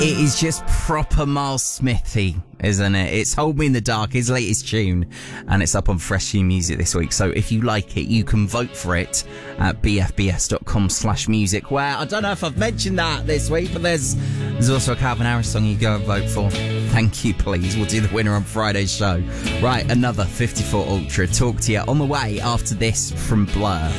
It is just proper Miles Smithy, isn't it? It's Hold Me in the Dark, his latest tune, and it's up on Fresh New Music this week. So if you like it, you can vote for it at bfbs.com/music, where I don't know if I've mentioned that this week, but there's also a Calvin Harris song you go and vote for. Thank you, please. We'll do the winner on Friday's show. Right, another 54 Ultra. Talk to you on the way after this from Blur.